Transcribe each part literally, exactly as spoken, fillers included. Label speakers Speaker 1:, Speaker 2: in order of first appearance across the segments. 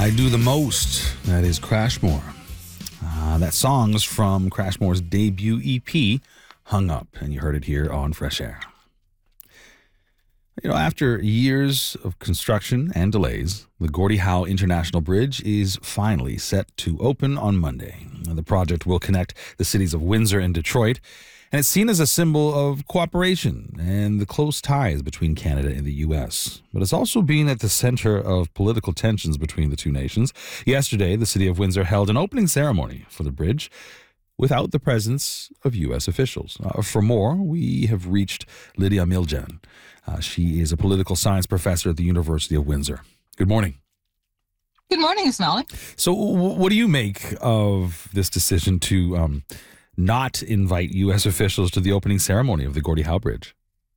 Speaker 1: I do the most. That is Crashmore. Uh, that song is from Crashmore's debut E P, Hung Up, and you heard it here on Fresh Air. You know, after years of construction and delays, the Gordie Howe International Bridge is finally set to open on Monday. The project will connect the cities of Windsor and Detroit, and it's seen as a symbol of cooperation and the close ties between Canada and the U S. But it's also been at the center of political tensions between the two nations. Yesterday, the city of Windsor held an opening ceremony for the bridge without the presence of U S officials. Uh, for more, we have reached Lydia Miljan. Uh, she is a political science professor at the University of Windsor. Good morning.
Speaker 2: Good morning, Ismaili.
Speaker 1: So w- what do you make of this decision to um, not invite U S officials to the opening ceremony of the Gordie Howe Bridge?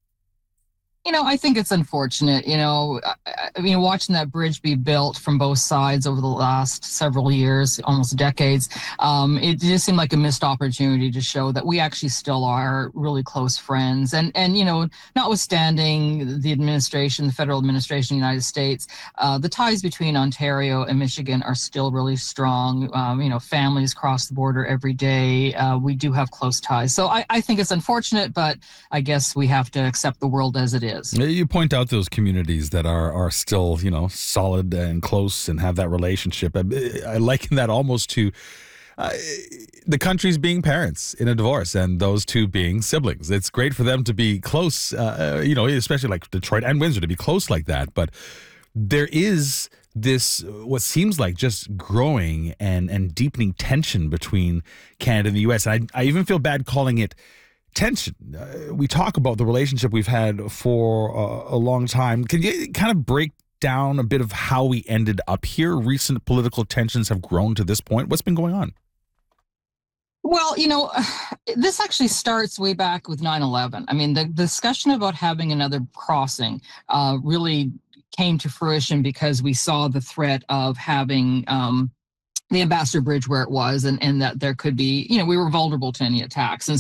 Speaker 2: You know, I think it's unfortunate. You know, I, I mean, watching that bridge be built from both sides over the last several years, almost decades, um, it just seemed like a missed opportunity to show that we actually still are really close friends. And, and you know, notwithstanding the administration, the federal administration of the United States, uh, the ties between Ontario and Michigan are still really strong. Um, you know, families cross the border every day. Uh, we do have close ties. So I, I think it's unfortunate, but I guess we have to accept the world as it is.
Speaker 1: You point out those communities that are are still, you know, solid and close and have that relationship. I, I liken that almost to uh, the countries being parents in a divorce and those two being siblings. It's great for them to be close, uh, you know, especially like Detroit and Windsor to be close like that. But there is this, what seems like just growing and, and deepening tension between Canada and the U S. And I, I even feel bad calling it tension. Uh, we talk about the relationship we've had for uh, a long time. Can you kind of break down a bit of how we ended up here? Recent political tensions have grown to this point. What's been going on?
Speaker 2: Well, you know, this actually starts way back with nine eleven. I mean, the, the discussion about having another crossing uh, really came to fruition because we saw the threat of having um, the Ambassador Bridge where it was, and, and that there could be, you know, we were vulnerable to any attacks. And